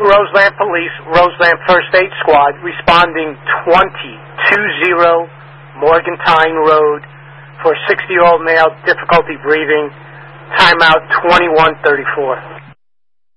Roseland Police, Roseland First Aid Squad, responding 2020 Morgantown Road for a 60-year-old male, difficulty breathing, timeout 21:34.